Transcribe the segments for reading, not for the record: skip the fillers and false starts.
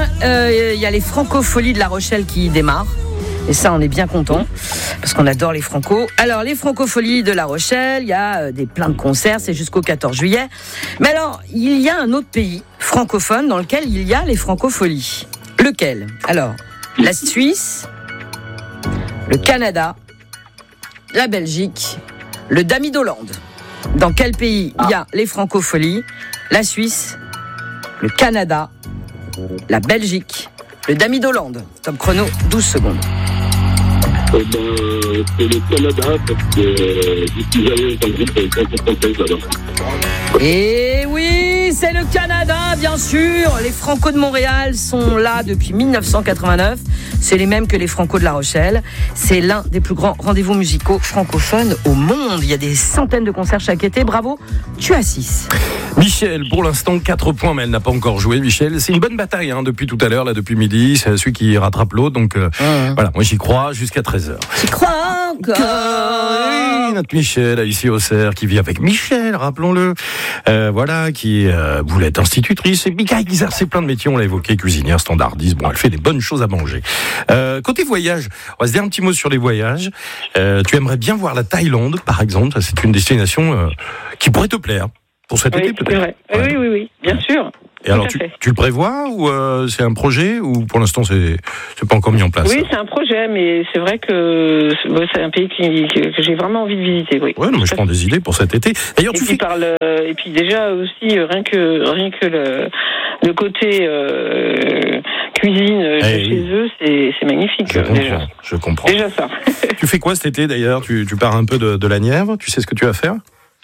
il y a les Francofolies de La Rochelle qui démarrent. Et ça, on est bien content parce qu'on adore les Franco. Alors, les Francofolies de La Rochelle, il y a plein de concerts, c'est jusqu'au 14 juillet. Mais alors, il y a un autre pays francophone dans lequel il y a les Francofolies. Lequel ? Alors, la Suisse, le Canada, la Belgique, le Damidoland. Dans quel pays il y a les Francofolies ? La Suisse, le Canada, la Belgique, le Damidoland. Top chrono, 12 secondes. C'est le Canada, parce que j'y allais dans le groupe franco-français là-bas. Et oui, c'est le Canada, bien sûr. Les Franco de Montréal sont là depuis 1989. C'est les mêmes que les Franco de La Rochelle. C'est l'un des plus grands rendez-vous musicaux francophones au monde. Il y a des centaines de concerts chaque été. Bravo, tu as 6. Michel, pour l'instant, 4 points, mais elle n'a pas encore joué, Michel. C'est une bonne bataille, depuis tout à l'heure, là, depuis midi. C'est celui qui rattrape l'autre. Donc, voilà, moi, j'y crois jusqu'à 13h. J'y crois encore. Notre Michel, ici au Cerf, qui vit avec Michel, rappelons-le. Voilà, qui voulait être institutrice. Et qui a exercé plein de métiers, on l'a évoqué, cuisinière, standardiste. Bon, elle fait des bonnes choses à manger. Côté voyage, on va se dire un petit mot sur les voyages. Tu aimerais bien voir la Thaïlande, par exemple. Ça, c'est une destination qui pourrait te plaire. Pour cet été, peut-être. Ouais. Oui, bien sûr. Et alors, tu le prévois ou c'est un projet ou pour l'instant c'est pas encore mis en place? Oui, c'est un projet, mais c'est vrai que c'est un pays que j'ai vraiment envie de visiter. Oui. Ouais, non, mais je prends des idées pour cet été. D'ailleurs, et puis déjà aussi rien que le côté cuisine chez eux, c'est magnifique. Je comprends. Déjà ça. Tu fais quoi cet été d'ailleurs? Tu pars un peu de la Nièvre. Tu sais ce que tu vas faire?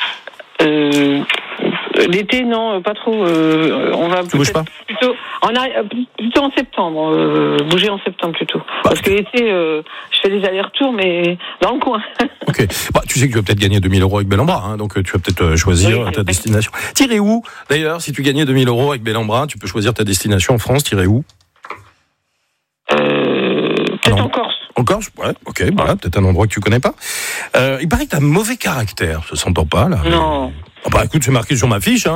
L'été, non, pas trop. On va tu bouges pas plutôt en septembre. Bouger en septembre plutôt. Parce que l'été, je fais des allers-retours, mais dans le coin. Ok. Tu sais que tu vas peut-être gagner 2 000 € avec Bellambra, donc tu vas peut-être choisir ta destination. T'irais où? D'ailleurs, si tu gagnais 2 000 € avec Bellambra, tu peux choisir ta destination en France. T'irais où? Peut-être en Corse. En Corse? Ouais, ok, voilà, peut-être un endroit que tu connais pas. Il paraît que t'as un mauvais caractère, ça s'entend pas, là. Non. Écoute, c'est marqué sur ma fiche,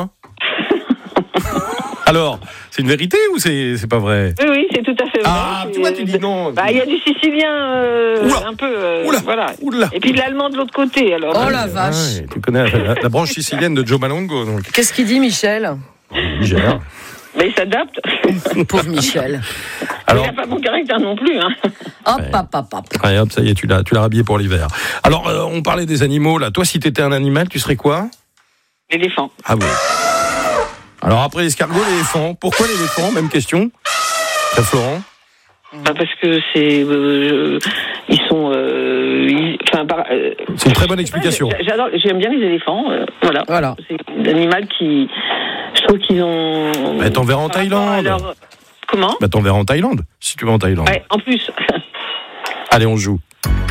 Alors, c'est une vérité ou c'est pas vrai? Oui, c'est tout à fait vrai. Ah, tu vois, tu dis non. Il y a du sicilien, un peu, voilà. Oula. Et puis de l'allemand de l'autre côté, alors. Oh la vache. Ouais, tu connais la branche sicilienne de Joe Malongo, donc. Qu'est-ce qu'il dit, Michel? Il gère. Mais il s'adapte. Pauvre Michel. Alors, il n'a pas bon caractère non plus. Hop. Allez, hop, ça y est, tu l'as rhabillé pour l'hiver. Alors, on parlait des animaux, là. Toi, si t'étais un animal, tu serais quoi? L'éléphant. Ah oui. Alors après l'escargot, l'éléphant. Pourquoi l'éléphant? Même question. Florent? Parce que c'est... ils sont... c'est une très bonne explication. J'aime bien les éléphants. Voilà. C'est un animal qui... Je trouve qu'ils ont... T'en verras en Thaïlande. Comment? T'en verras en Thaïlande, si tu vas en Thaïlande. Ouais, en plus. Allez, on joue.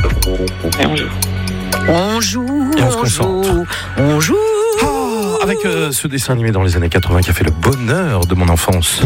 On joue. Et on se concentre. On joue. Avec ce dessin animé dans les années 80 qui a fait le bonheur de mon enfance.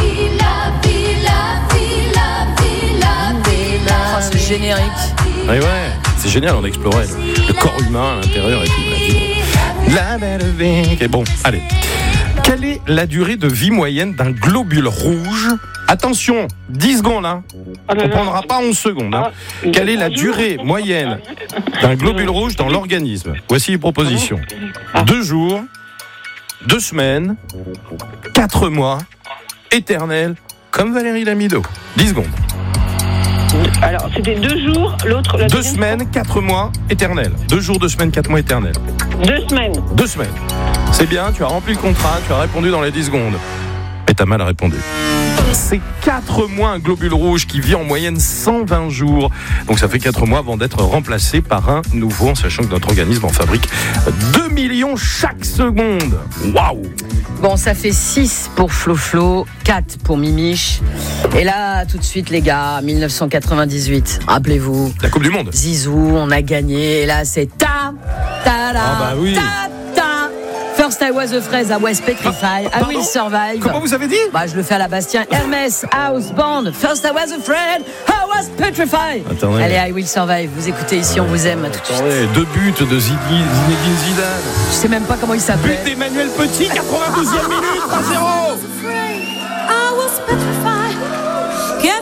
C'est générique. Ouais, c'est génial, on a exploré le corps humain à l'intérieur et tout. La belle vie. Et bon, allez. Quelle est la durée de vie moyenne d'un globule rouge? Attention, 10 secondes, On ne prendra pas 11 secondes. Quelle est la durée moyenne d'un globule rouge dans l'organisme? Voici les propositions. 2 jours, 2 semaines, 4 mois, éternel, comme Valérie Lamido. 10 secondes. Alors, c'était 2 jours, l'autre... 2 semaines, 4 mois, éternel. 2 jours, 2 semaines, 4 mois, éternel. 2 semaines. 2 semaines. C'est bien, tu as rempli le contrat, tu as répondu dans les 10 secondes. Mais t'as mal répondu. C'est 4 mois un globule rouge qui vit en moyenne 120 jours. Donc ça fait 4 mois avant d'être remplacé par un nouveau, en sachant que notre organisme en fabrique 2 millions chaque seconde. Waouh! Bon, ça fait 6 pour Flo, 4 pour Mimiche. Et là, tout de suite, les gars, 1998, rappelez-vous. La Coupe du Monde. Zizou, on a gagné. Et là, c'est ta, oui. First I was a fraise à West Petrified. I will survive. Comment vous avez dit? Je le fais à la Bastien. Hermès, House Band. First I was afraid. I was petrified. Attendez. Allez, I will survive. Vous écoutez ici, on vous aime. Tout de suite. 2 buts de Zinedine Zidane. Je sais même pas comment il s'appelait. But d'Emmanuel Petit, 92e minute, 3-0. I was petrified.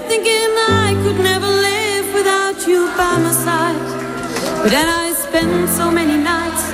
thinking I could never live without you by my side. But then I spent so many nights